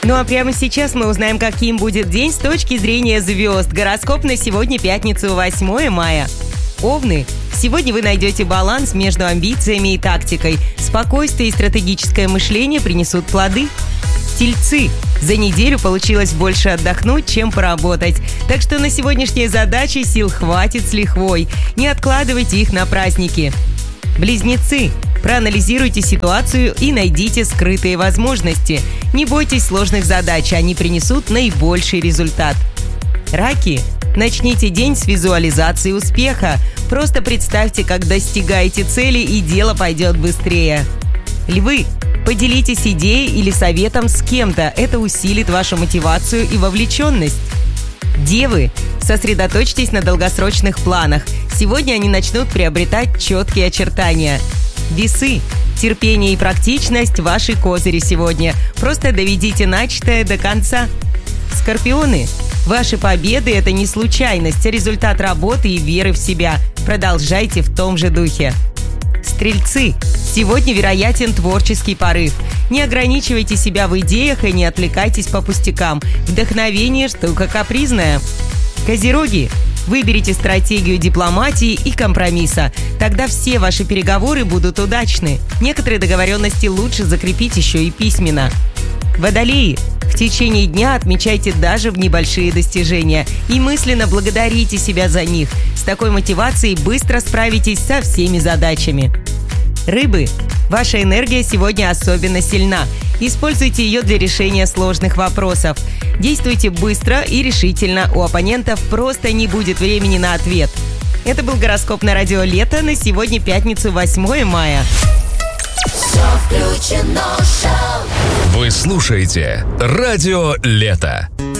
Ну а прямо сейчас мы узнаем, каким будет день с точки зрения звезд. Гороскоп на сегодня, пятницу, 8 мая. Овны. Сегодня вы найдете баланс между амбициями и тактикой. Спокойствие и стратегическое мышление принесут плоды. Тельцы. За неделю получилось больше отдохнуть, чем поработать. Так что на сегодняшние задачи сил хватит с лихвой. Не откладывайте их на праздники. Близнецы. Проанализируйте ситуацию и найдите скрытые возможности. Не бойтесь сложных задач, они принесут наибольший результат. Раки. Начните день с визуализации успеха. Просто представьте, как достигаете цели, и дело пойдет быстрее. Львы. Поделитесь идеей или советом с кем-то. Это усилит вашу мотивацию и вовлеченность. Девы. Сосредоточьтесь на долгосрочных планах. Сегодня они начнут приобретать четкие очертания. Весы. Терпение и практичность – ваши козыри сегодня. Просто доведите начатое до конца. Скорпионы. Ваши победы – это не случайность, а результат работы и веры в себя. Продолжайте в том же духе. Стрельцы. Сегодня вероятен творческий порыв. Не ограничивайте себя в идеях и не отвлекайтесь по пустякам. Вдохновение – штука капризная. Козероги. Выберите стратегию дипломатии и компромисса. Тогда все ваши переговоры будут удачны. Некоторые договоренности лучше закрепить еще и письменно. Водолеи. В течение дня отмечайте даже небольшие достижения и мысленно благодарите себя за них. С такой мотивацией быстро справитесь со всеми задачами. Рыбы. Ваша энергия сегодня особенно сильна. Используйте ее для решения сложных вопросов. Действуйте быстро и решительно. У оппонентов просто не будет времени на ответ. Это был гороскоп на радио «Лето» на сегодня, пятницу, 8 мая. Все включено, шоу. Вы слушаете радио «Лето».